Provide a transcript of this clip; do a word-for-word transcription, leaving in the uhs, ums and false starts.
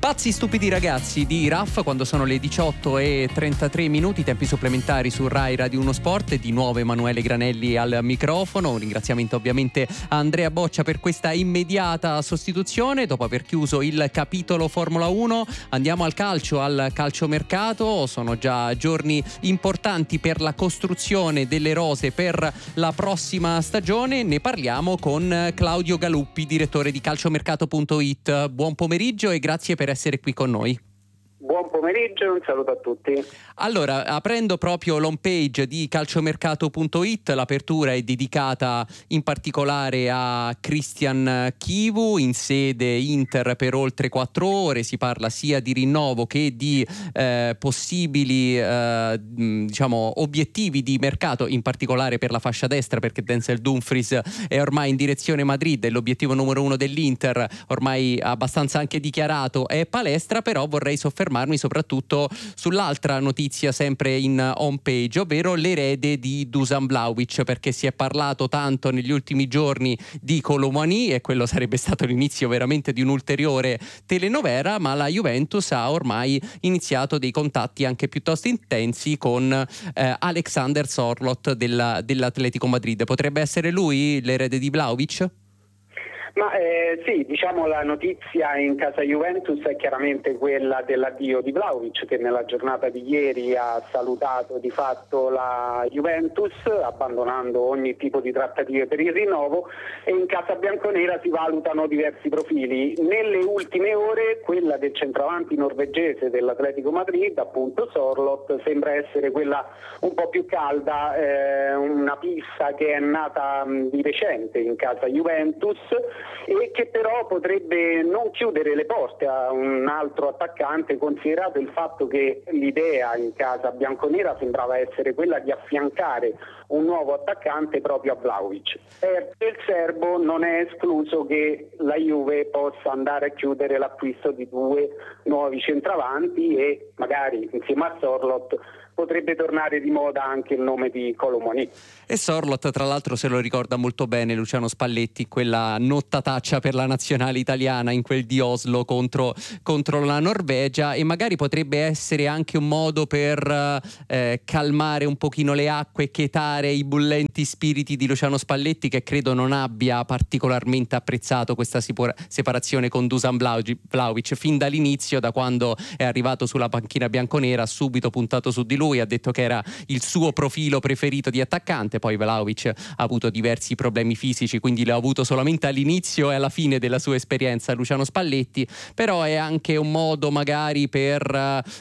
Pazzi stupidi ragazzi di R A F quando sono le diciotto e trentatré minuti, tempi supplementari su Rai Radio uno Sport. Di nuovo Emanuele Granelli al microfono. Un ringraziamento ovviamente a Andrea Boccia per questa immediata sostituzione. Dopo aver chiuso il capitolo Formula uno andiamo al calcio, al calciomercato. Sono già giorni importanti per la costruzione delle rose per la prossima stagione. Ne parliamo con Claudio Galuppi, direttore di calciomercato punto it. Buon pomeriggio e grazie per essere qui con noi. Buon pomeriggio e un saluto a tutti. Allora, aprendo proprio l'home page di calciomercato punto it, l'apertura è dedicata in particolare a Christian Chivu in sede Inter per oltre quattro ore. Si parla sia di rinnovo che di eh, possibili eh, diciamo obiettivi di mercato, in particolare per la fascia destra, perché Denzel Dumfries è ormai in direzione Madrid e l'obiettivo numero uno dell'Inter, ormai abbastanza anche dichiarato, è palestra. Però vorrei soffermarmi soprattutto sull'altra notizia sempre in home page, ovvero l'erede di Dusan Vlahovic, perché si è parlato tanto negli ultimi giorni di Kolo Muani e quello sarebbe stato l'inizio veramente di un'ulteriore telenovela, ma la Juventus ha ormai iniziato dei contatti anche piuttosto intensi con eh, Alexander Sorloth della, dell'Atletico Madrid. Potrebbe essere lui l'erede di Vlahovic? Ma eh, sì, diciamo la notizia in casa Juventus è chiaramente quella dell'addio di Vlahovic, che nella giornata di ieri ha salutato di fatto la Juventus, abbandonando ogni tipo di trattative per il rinnovo, e in casa bianconera si valutano diversi profili. Nelle ultime ore quella del centravanti norvegese dell'Atletico Madrid, appunto Sorloth, sembra essere quella un po' più calda, eh, una pista che è nata mh, di recente in casa Juventus e che però potrebbe non chiudere le porte a un altro attaccante, considerato il fatto che l'idea in casa bianconera sembrava essere quella di affiancare un nuovo attaccante proprio a Vlahovic. Per il serbo non è escluso che la Juve possa andare a chiudere l'acquisto di due nuovi centravanti e magari insieme a Sorloth potrebbe tornare di moda anche il nome di Kolo Muani. E Sorloth tra l'altro se lo ricorda molto bene Luciano Spalletti, quella nottataccia per la nazionale italiana in quel di Oslo contro, contro la Norvegia, e magari potrebbe essere anche un modo per eh, calmare un pochino le acque e chetare i bullenti spiriti di Luciano Spalletti, che credo non abbia particolarmente apprezzato questa sipora- separazione con Dusan Vlahovic fin dall'inizio. Da quando è arrivato sulla panchina bianconera ha subito puntato su di lui, ha detto che era il suo profilo preferito di attaccante. Poi Vlahovic ha avuto diversi problemi fisici, quindi l'ha avuto solamente all'inizio e alla fine della sua esperienza Luciano Spalletti. Però è anche un modo magari per